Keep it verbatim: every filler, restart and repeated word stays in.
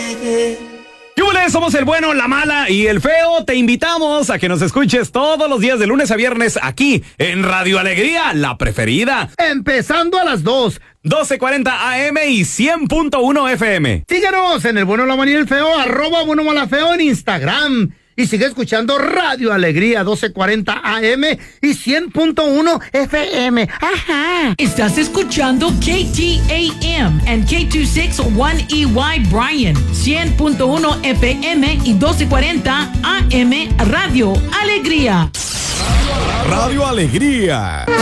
¡Yúbales! Somos el bueno, la mala y el feo. Te invitamos a que nos escuches todos los días de lunes a viernes aquí en Radio Alegría, la preferida. Empezando a las dos. doce cuarenta A M y cien punto uno F M. Síguenos en el bueno, la mala y el feo, arroba bueno, mala, feo en Instagram. Y sigue escuchando Radio Alegría doce cuarenta A M y cien punto uno F M. Ajá. Estás escuchando K T A M and K dos sesenta y uno E Y Bryan, cien punto uno F M y doce cuarenta A M Radio Alegría. Radio Alegría.